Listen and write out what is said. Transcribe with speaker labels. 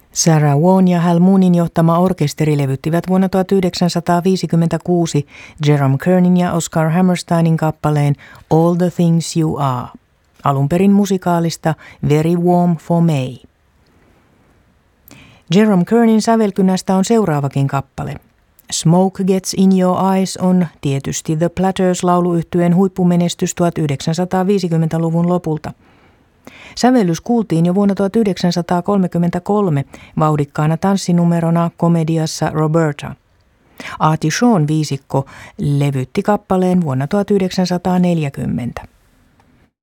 Speaker 1: Sarah Vaughan ja Hal Moonin johtama orkesteri levyttivät vuonna 1956 Jerome Kernin ja Oscar Hammersteinin kappaleen All the Things You Are, alun perin musikaalista Very Warm for May. Jerome Kernin sävelkynnästä on seuraavakin kappale. Smoke Gets in Your Eyes on tietysti The Platters-lauluyhtyeen huippumenestys 1950-luvun lopulta. Sävellys kuultiin jo vuonna 1933 vauhdikkaana tanssinumerona komediassa Roberta. Artie Shawn viisikko levytti kappaleen vuonna 1940.